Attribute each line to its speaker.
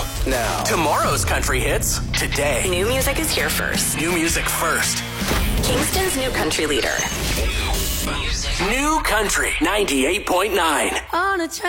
Speaker 1: now.
Speaker 2: Tomorrow's country hits today.
Speaker 3: New music is here first.
Speaker 2: New music first.
Speaker 3: Kingston's new country leader.
Speaker 2: New Country 98.9.
Speaker 4: On a